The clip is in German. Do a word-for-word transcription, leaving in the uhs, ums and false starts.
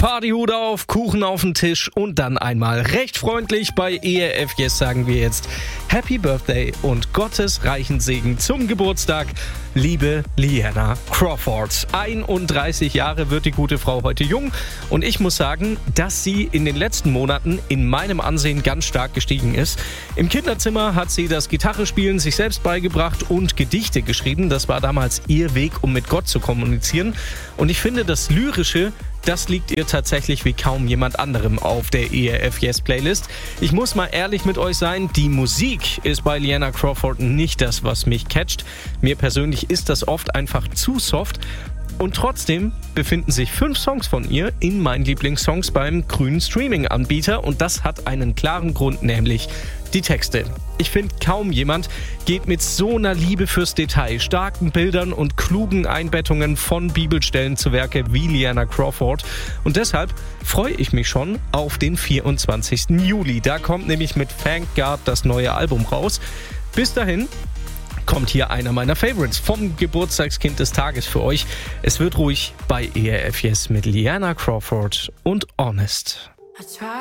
Partyhut auf, Kuchen auf den Tisch und dann einmal recht freundlich bei E R F Yes sagen wir jetzt Happy Birthday und Gottes reichen Segen zum Geburtstag, liebe Liana Crawford. einunddreißig Jahre wird die gute Frau heute jung und ich muss sagen, dass sie in den letzten Monaten in meinem Ansehen ganz stark gestiegen ist. Im Kinderzimmer hat sie das Gitarrespielen sich selbst beigebracht und Gedichte geschrieben. Das war damals ihr Weg, um mit Gott zu kommunizieren. Und ich finde, das Lyrische, das liegt ihr tatsächlich wie kaum jemand anderem auf der E R F Yes Playlist. Ich muss mal ehrlich mit euch sein, die Musik ist bei Liana Crawford nicht das, was mich catcht. Mir persönlich ist das oft einfach zu soft. Und trotzdem befinden sich fünf Songs von ihr in meinen Lieblingssongs beim grünen Streaming-Anbieter. Und das hat einen klaren Grund, nämlich die Texte. Ich finde, kaum jemand geht mit so einer Liebe fürs Detail, starken Bildern und klugen Einbettungen von Bibelstellen zu Werke wie Liana Crawford. Und deshalb freue ich mich schon auf den vierundzwanzigsten Juli. Da kommt nämlich mit Thank God das neue Album raus. Bis dahin kommt hier einer meiner Favorites vom Geburtstagskind des Tages für euch. Es wird ruhig bei E R F Yes mit Liana Crawford und Honest.